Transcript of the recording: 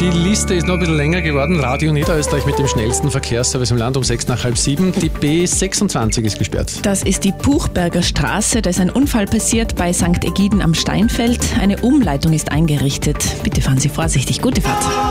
Die Liste ist noch ein bisschen länger geworden. Radio Niederösterreich mit dem schnellsten Verkehrsservice im Land um 6 nach halb 7. Die B26 ist gesperrt. Das ist die Buchberger Straße. Da ist ein Unfall passiert bei St. Egiden am Steinfeld. Eine Umleitung ist eingerichtet. Bitte fahren Sie vorsichtig. Gute Fahrt.